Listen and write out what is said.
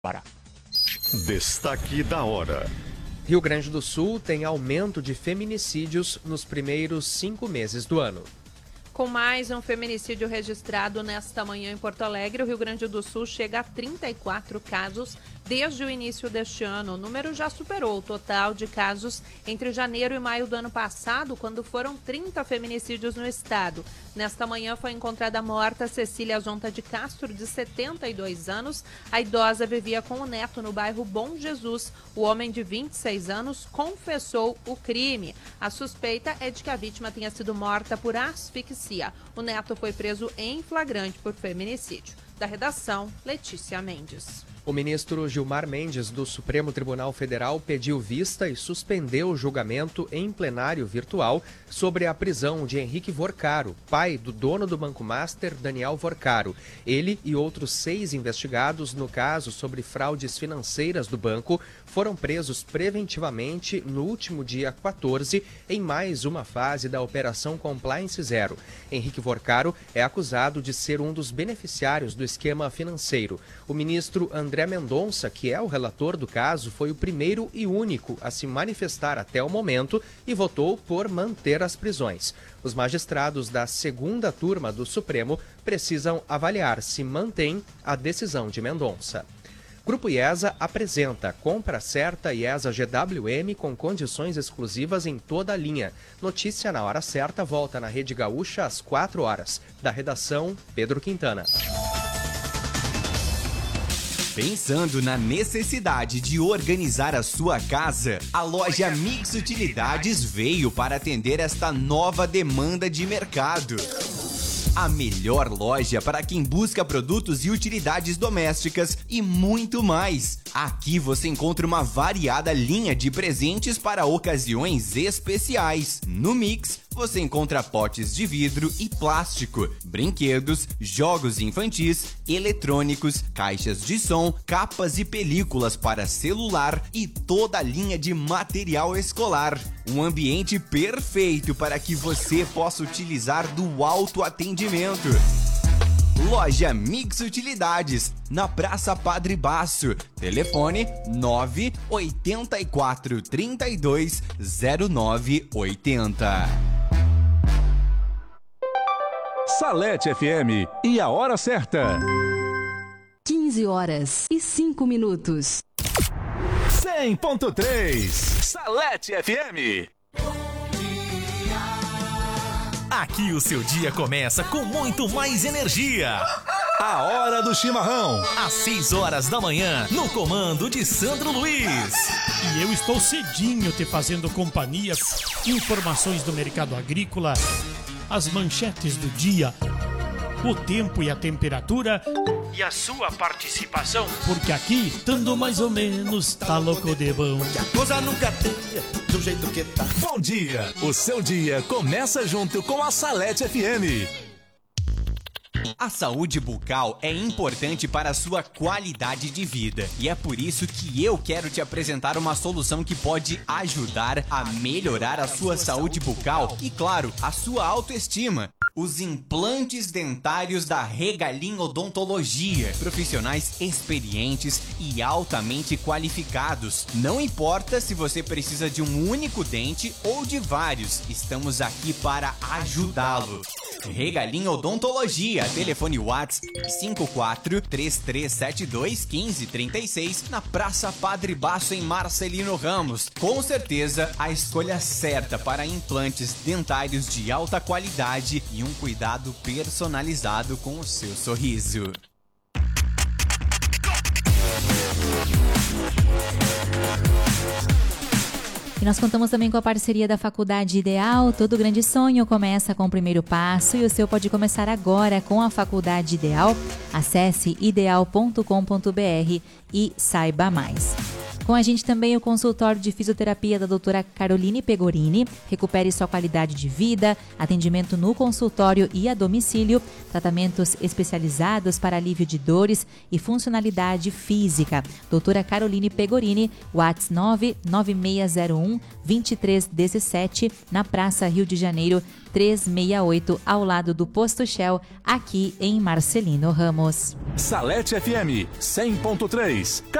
Pará. Destaque da hora. Rio Grande do Sul tem aumento de feminicídios nos primeiros 5 meses do ano. Com mais um feminicídio registrado nesta manhã em Porto Alegre, o Rio Grande do Sul chega a 34 casos desde o início deste ano. O número já superou o total de casos entre janeiro e maio do ano passado, quando foram 30 feminicídios no estado. Nesta manhã foi encontrada morta Cecília Zonta de Castro, de 72 anos. A idosa vivia com o neto no bairro Bom Jesus. O homem de 26 anos confessou o crime. A suspeita é de que a vítima tenha sido morta por asfixia. O neto foi preso em flagrante por feminicídio. Da redação, Letícia Mendes. O ministro Gilmar Mendes, do Supremo Tribunal Federal, pediu vista e suspendeu o julgamento em plenário virtual sobre a prisão de Henrique Vorcaro, pai do dono do Banco Master, Daniel Vorcaro. Ele e outros 6 investigados no caso sobre fraudes financeiras do banco foram presos preventivamente no último dia 14, em mais uma fase da Operação Compliance Zero. Henrique Vorcaro é acusado de ser um dos beneficiários do esquema financeiro. O ministro André Mendonça, que é o relator do caso, foi o primeiro e único a se manifestar até o momento e votou por manter as prisões. Os magistrados da segunda turma do Supremo precisam avaliar se mantém a decisão de Mendonça. Grupo IESA apresenta Compra Certa IESA GWM com condições exclusivas em toda a linha. Notícia na hora certa volta na Rede Gaúcha às 4 horas. Da redação, Pedro Quintana. Pensando na necessidade de organizar a sua casa, a loja Mix Utilidades veio para atender esta nova demanda de mercado. A melhor loja para quem busca produtos e utilidades domésticas e muito mais. Aqui você encontra uma variada linha de presentes para ocasiões especiais. No Mix, você encontra potes de vidro e plástico, brinquedos, jogos infantis, eletrônicos, caixas de som, capas e películas para celular e toda a linha de material escolar. Um ambiente perfeito para que você possa utilizar do autoatendimento. Loja Mix Utilidades, na Praça Padre Basso. Telefone 984 32 0980. Salete FM e a hora certa. 15 horas e 5 minutos. 100.3 Salete FM. Aqui o seu dia começa com muito mais energia. A hora do chimarrão. Às 6 horas da manhã, no comando de Sandro Luiz. E eu estou cedinho te fazendo companhia. Informações do mercado agrícola, as manchetes do dia, o tempo e a temperatura e a sua participação. Porque aqui, tanto mais ou menos, tá louco de bom. Que a coisa nunca tem do jeito que tá. Bom dia! O seu dia começa junto com a Salete FM. A saúde bucal é importante para a sua qualidade de vida e é por isso que eu quero te apresentar uma solução que pode ajudar a melhorar a sua saúde bucal e, claro, a sua autoestima. Os implantes dentários da Regalim Odontologia. Profissionais experientes e altamente qualificados. Não importa se você precisa de um único dente ou de vários, estamos aqui para ajudá-lo. Regalim Odontologia. Telefone WhatsApp 54-3372-1536 na Praça Padre Basso, em Marcelino Ramos. Com certeza, a escolha certa para implantes dentários de alta qualidade e um cuidado personalizado com o seu sorriso. E nós contamos também com a parceria da Faculdade Ideal. Todo grande sonho começa com o primeiro passo e o seu pode começar agora com a Faculdade Ideal. Acesse ideal.com.br e saiba mais. Com a gente também o consultório de fisioterapia da doutora Caroline Pegorini. Recupere sua qualidade de vida, atendimento no consultório e a domicílio, tratamentos especializados para alívio de dores e funcionalidade física. Doutora Caroline Pegorini, WhatsApp 99601-2317, na Praça Rio de Janeiro 368, ao lado do Posto Shell, aqui em Marcelino Ramos. Salete FM 100.3.